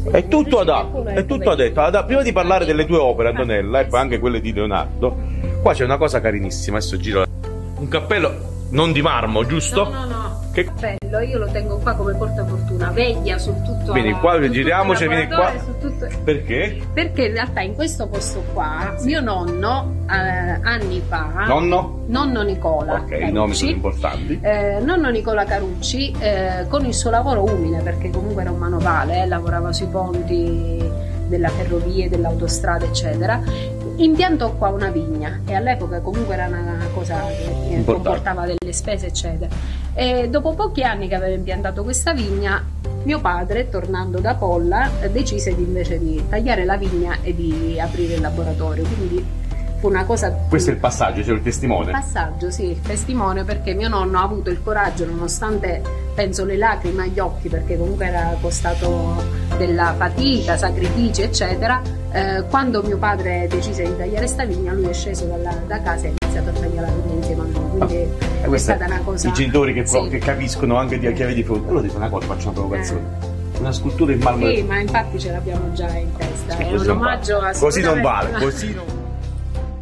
È tutto adatto, è tutto adatto. Prima di parlare delle tue opere, Antonella, e poi anche quelle di Leonardo, qua c'è una cosa carinissima. Adesso giro un cappello non di marmo, giusto? No. Che Cappello, io lo tengo qua come portafortuna, veglia su tutto. Vieni qua, giriamoci, vieni qua. Perché? Perché in realtà in questo posto qua mio nonno anni fa. Nonno Nicola. Ok, Carucci, i nomi sono importanti. Nonno Nicola Carucci, con il suo lavoro umile, perché comunque era un manovale, lavorava sui ponti della ferrovia, dell'autostrada, eccetera. Impiantò qua una vigna e all'epoca comunque era una cosa che comportava delle spese, eccetera. E dopo pochi anni che aveva impiantato questa vigna, mio padre, tornando da Polla, decise invece di tagliare la vigna e di aprire il laboratorio. Quindi fu una cosa. Questo è il passaggio, cioè il testimone. Il passaggio, sì, il testimone, perché mio nonno ha avuto il coraggio, nonostante penso le lacrime agli occhi, perché comunque era costato della fatica, sacrifici, eccetera. Quando mio padre decise di tagliare sta vigna, lui è sceso da casa e ha iniziato a tagliare la vigna insieme a noi. Quindi è stata una cosa. I genitori che, sì, che capiscono anche di chiave di fronte. Allora dico una cosa, faccio una provocazione. Una scultura in marmo. Sì, ma infatti ce l'abbiamo già in testa. È un Così omaggio a così non vale, così non